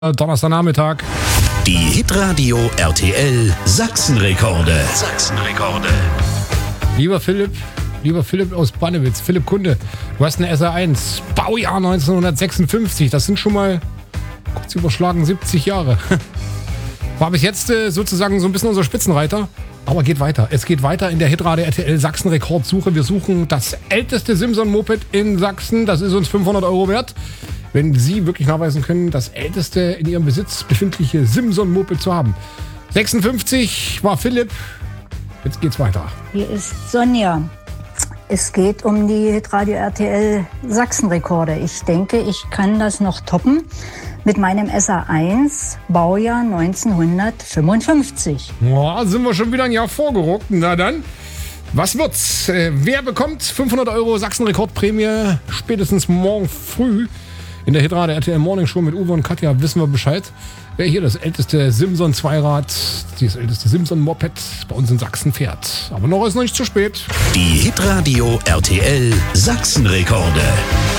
Donnerstagnachmittag. Die Hitradio RTL Sachsenrekorde. Lieber Philipp aus Bannewitz, Philipp Kunde, du hast eine SR1, Baujahr 1956, das sind schon mal kurz überschlagen 70 Jahre. War bis jetzt sozusagen so ein bisschen unser Spitzenreiter, aber geht weiter. Es geht weiter in der Hitradio RTL Sachsen-Rekordsuche. Wir suchen das älteste Simson-Moped in Sachsen, das ist uns 500 € wert. Wenn Sie wirklich nachweisen können, das älteste in Ihrem Besitz befindliche Simson-Moped zu haben. 56 war Philipp. Jetzt geht's weiter. Hier ist Sonja. Es geht um die Hitradio RTL Sachsenrekorde. Ich denke, ich kann das noch toppen mit meinem SR1, Baujahr 1955. Boah, sind wir schon wieder ein Jahr vorgerückt. Na dann, was wird's? Wer bekommt 500 € Sachsenrekordprämie spätestens morgen früh? In der Hitradio RTL Morning Show mit Uwe und Katja wissen wir Bescheid. Wer hier das älteste Simson Zweirad, das älteste Simson Moped bei uns in Sachsen fährt. Aber noch ist noch nicht zu spät. Die Hitradio RTL Sachsenrekorde.